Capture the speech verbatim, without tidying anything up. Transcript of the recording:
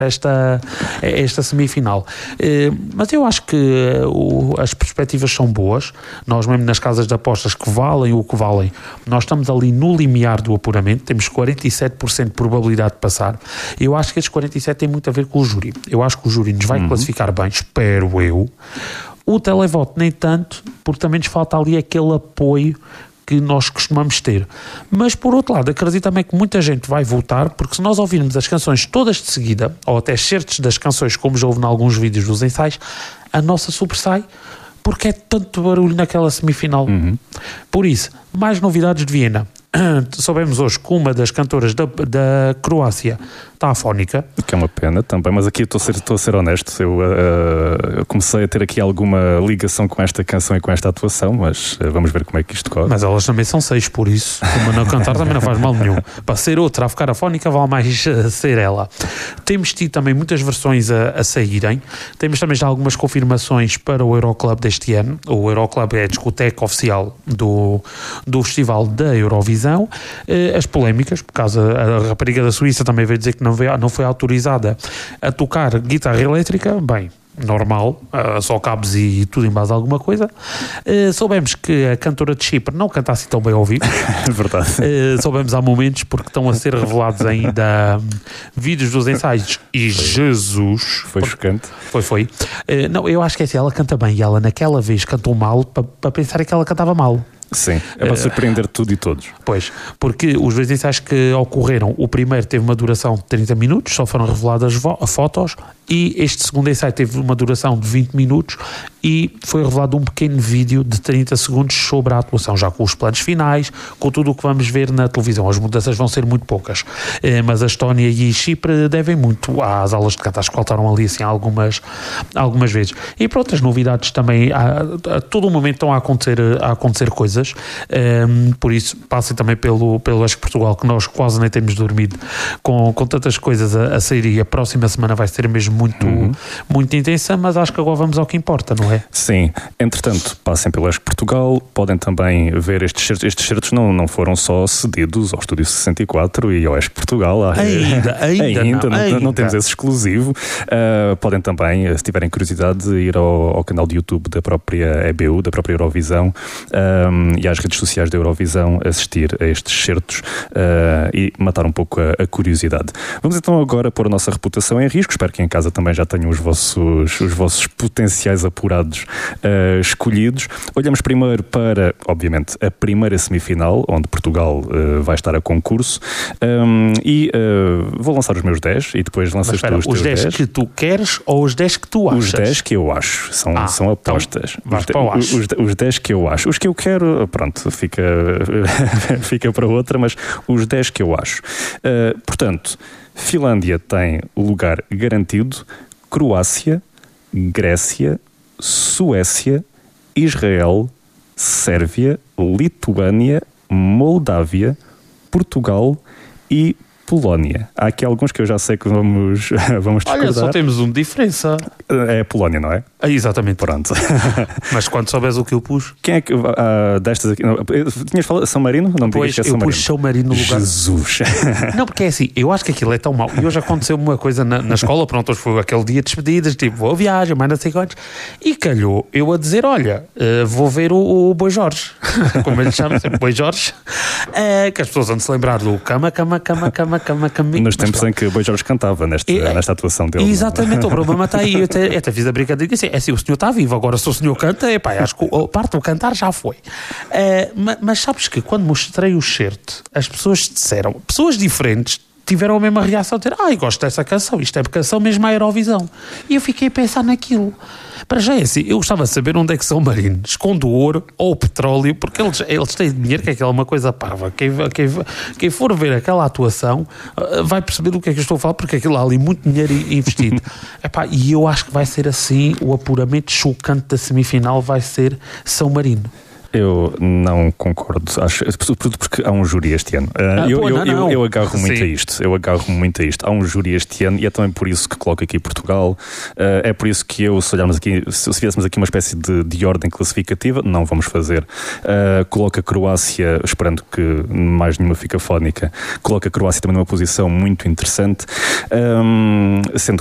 esta, esta semifinal. Mas eu acho que as perspectivas são boas. Nós mesmo nas casas de apostas que valem o que valem, nós estamos ali no limiar do apuramento, temos quarenta e sete por cento de probabilidade de passar. Eu acho que esses quarenta e sete por cento têm muito a ver com o júri. Eu acho que o júri nos vai uhum. classificar bem, espero eu. O televoto nem tanto, porque também nos falta ali aquele apoio que nós costumamos ter. Mas, por outro lado, acredito também que muita gente vai votar, porque se nós ouvirmos as canções todas de seguida, ou até certos das canções, como já houve em alguns vídeos dos ensaios, a nossa sobressai, porque é tanto barulho naquela semifinal. Uhum. Por isso, mais novidades de Viena. Soubemos hoje que uma das cantoras da, da Croácia está afónica. Que é uma pena também, mas aqui estou a ser, estou a ser honesto. Eu, uh, eu comecei a ter aqui alguma ligação com esta canção e com esta atuação, mas uh, vamos ver como é que isto corre. Mas elas também são seis, por isso, como não cantar também não faz mal nenhum. Para ser outra a ficar afónica, vale mais uh, ser ela. Temos tido também muitas versões a, a saírem. Temos também já algumas confirmações para o Euroclub deste ano. O Euroclub é a discoteca oficial do, do Festival da Eurovisão. As polémicas, por causa a rapariga da Suíça também veio dizer que não, veio, não foi autorizada a tocar guitarra elétrica, bem, normal, só cabos e tudo em base a alguma coisa. Uh, soubemos que a cantora de Chipre não canta assim tão bem ao vivo. É verdade. Uh, soubemos há momentos, porque estão a ser revelados ainda um, vídeos dos ensaios e foi. Jesus... Foi chocante. Foi, foi. Uh, não, eu acho que é assim, ela canta bem e ela naquela vez cantou mal para pa pensar que ela cantava mal. Sim, é para surpreender uh, tudo e todos. Pois, porque os dois ensaios que ocorreram, o primeiro teve uma duração de trinta minutos, só foram reveladas fotos, e este segundo ensaio teve uma duração de vinte minutos e foi revelado um pequeno vídeo de trinta segundos sobre a atuação, já com os planos finais, com tudo o que vamos ver na televisão. As mudanças vão ser muito poucas, uh, mas a Estónia e Chipre devem muito às aulas de canto, acho que faltaram ali assim algumas, algumas vezes. E para outras novidades também, há, a todo o momento estão a acontecer, a acontecer coisas. Um, por isso passem também pelo, pelo Acho que Portugal, que nós quase nem temos dormido com, com tantas coisas a, a sair, e a próxima semana vai ser mesmo muito, uhum. muito intensa, mas acho que agora vamos ao que importa, não é? Sim, entretanto passem pelo Acho que Portugal, podem também ver estes certos, estes certos não, não foram só cedidos ao Estúdio sessenta e quatro e ao Acho que Portugal, ainda, ainda, ainda, não, ainda. não temos esse exclusivo. Uh, podem também, se tiverem curiosidade, ir ao, ao canal de YouTube da própria E B U, da própria Eurovisão, um, e às redes sociais da Eurovisão, assistir a estes certos uh, e matar um pouco a, a curiosidade. Vamos então agora pôr a nossa reputação em risco. Espero que em casa também já tenham os vossos, os vossos potenciais apurados uh, escolhidos. Olhamos primeiro para, obviamente, a primeira semifinal, onde Portugal uh, vai estar a concurso, um, e uh, vou lançar os meus dez e depois lanças espera, tu os teus dez. Os dez que tu queres ou os dez que tu achas? Os dez que eu acho. São, ah, são apostas. Então, os, de, os, os, os dez que eu acho. Os que eu quero, pronto, fica, fica para outra, mas os dez que eu acho. Uh, portanto, Finlândia tem lugar garantido, Croácia, Grécia, Suécia, Israel, Sérvia, Lituânia, Moldávia, Portugal e Polónia. Há aqui alguns que eu já sei que vamos, vamos discordar. Olha, só temos um de diferença. É a Polónia, não é? Ah, exatamente. Pronto. Mas quando soubes o que eu pus... Quem é que... Uh, destas aqui... Não, tinhas falado São Marino? Não me pois, digas que é São São Marino. Eu pus São Marino no lugar... Jesus! Não, porque é assim, eu acho que aquilo é tão mau. E hoje aconteceu uma coisa na, na escola, pronto, hoje foi aquele dia de despedidas, tipo, vou a viagem, mais não sei quantos, e calhou eu a dizer, olha, uh, vou ver o, o Boi Jorge, como ele chama, sempre Boi Jorge, uh, que as pessoas vão se lembrar do cama, cama, cama, cama, cama, cama. Nos tempos em que o Boi Jorge cantava nesta, e, nesta atuação dele. Exatamente, o problema está aí. Eu até, até fiz a brincadeira e disse, é assim, o senhor está vivo, agora se o senhor canta, epá, acho que a parte do cantar já foi. Uh, mas, mas sabes que quando mostrei o certo, as pessoas disseram, pessoas diferentes tiveram a mesma reação, de dizer, ai, gosto dessa canção, isto é canção mesmo à Eurovisão. E eu fiquei a pensar naquilo. Para já é assim, eu gostava de saber onde é que São Marino esconde o ouro ou o petróleo, porque eles, eles têm dinheiro, que é aquela uma coisa parva. Quem, quem, quem for ver aquela atuação vai perceber do que é que eu estou a falar, porque aquilo há ali muito dinheiro investido. Epá, e eu acho que vai ser assim, o apuramento chocante da semifinal vai ser São Marino. Eu não concordo, acho, sobretudo porque há um júri este ano. Uh, ah, eu, pô, eu, não, eu, não. eu agarro muito Sim. a isto, eu agarro muito a isto. Há um júri este ano e é também por isso que coloco aqui Portugal. Uh, é por isso que eu, se olharmos aqui, se fizéssemos aqui uma espécie de, de ordem classificativa, não vamos fazer. Uh, coloco a Croácia, esperando que mais nenhuma fica fónica, coloco a Croácia também numa posição muito interessante, um, sendo